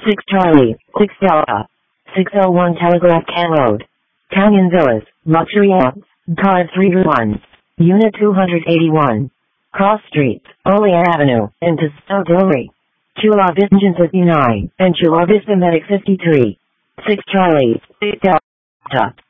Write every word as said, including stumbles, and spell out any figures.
six Charlie, six Delta. six oh one Telegraph Can Road. Canyon Villas, Luxury Ants, Car three one. Unit two eighty-one. Cross Street, Olean Avenue, into Stowe Dillery. Chula Vista fifty-nine, and Chula Vista Medic fifty-three. six Charlie, six Delta.